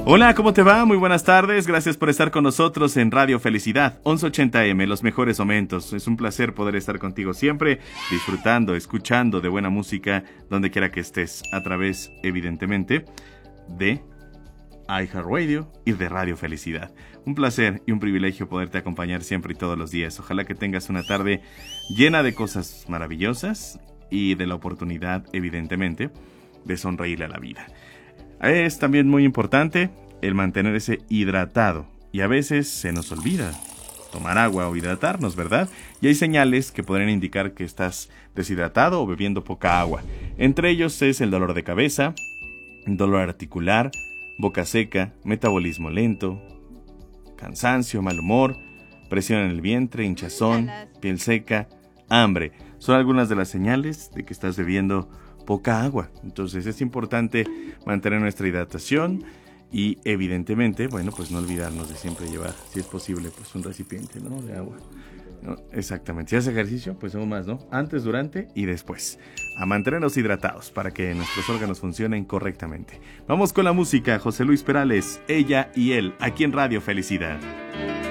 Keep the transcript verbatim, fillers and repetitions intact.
Hola, ¿cómo te va? Muy buenas tardes, gracias por estar con nosotros en Radio Felicidad, once ochenta eme, los mejores momentos. Es un placer poder estar contigo siempre, disfrutando, escuchando de buena música, donde quiera que estés, a través, evidentemente, de iHeartRadio y de Radio Felicidad. Un placer y un privilegio poderte acompañar siempre y todos los días. Ojalá que tengas una tarde llena de cosas maravillosas y de la oportunidad, evidentemente, de sonreírle a la vida. Es también muy importante el mantenerse hidratado y a veces se nos olvida tomar agua o hidratarnos, ¿verdad? Y hay señales que podrían indicar que estás deshidratado o bebiendo poca agua. Entre ellos es el dolor de cabeza, dolor articular, boca seca, metabolismo lento, cansancio, mal humor, presión en el vientre, hinchazón, piel seca, hambre. Son algunas de las señales de que estás bebiendo poca agua. Entonces es importante mantener nuestra hidratación y evidentemente, bueno, pues no olvidarnos de siempre llevar, si es posible, pues un recipiente, ¿no?, de agua, ¿no? Exactamente. Si haces ejercicio, pues aún más, ¿no? Antes, durante y después. A mantenernos hidratados para que nuestros órganos funcionen correctamente. Vamos con la música. José Luis Perales, Ella y Él, aquí en Radio Felicidad.